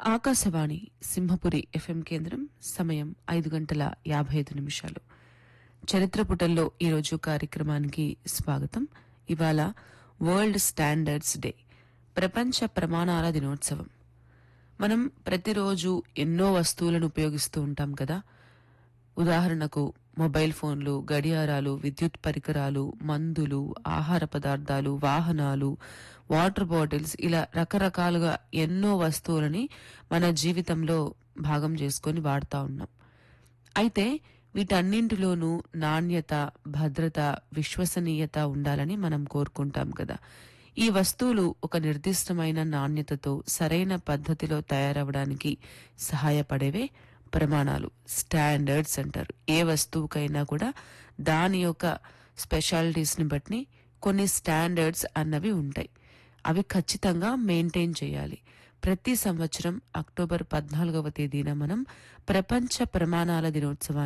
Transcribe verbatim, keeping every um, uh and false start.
Akashvani Simhapuri FM కేంద్రం. సమయం ఐదు గంటల యాభై ఐదు నిమిషాలు. చరిత్ర పుటల్లో ఈరోజు కార్యక్రమానికి స్వాగతం. ఇవాళ వరల్డ్ స్టాండర్డ్స్ డే, ప్రపంచ ప్రమాణాల దినోత్సవం. మనం ప్రతిరోజు ఎన్నో వస్తువులను ఉపయోగిస్తూ ఉంటాం కదా. ఉదాహరణకు మొబైల్ ఫోన్లు, గడియారాలు, విద్యుత్ పరికరాలు, మందులు, ఆహార పదార్థాలు, వాహనాలు, వాటర్ బాటిల్స్, ఇలా రకరకాలుగా ఎన్నో వస్తువులని మన జీవితంలో భాగం చేసుకొని వాడుతూ ఉన్నాం. అయితే వీటన్నింటిలోనూ నాణ్యత, భద్రత, విశ్వసనీయత ఉండాలని మనం కోరుకుంటాం కదా. ఈ వస్తువులు ఒక నిర్దిష్టమైన నాణ్యతతో సరైన పద్ధతిలో తయారవడానికి సహాయపడేవే ప్రమాణాలు, స్టాండర్డ్స్ అంటారు. ఏ వస్తువుకైనా కూడా దాని యొక్క స్పెషాలిటీస్ ని బట్టి కొన్ని స్టాండర్డ్స్ అన్నవి ఉంటాయి. అవి ఖచ్చితంగా మెయింటైన్ చేయాలి. ప్రతి సంవత్సరం అక్టోబర్ పద్నాలుగవ తేదీన మనం ప్రపంచ ప్రమాణాల దినోత్సవాన్ని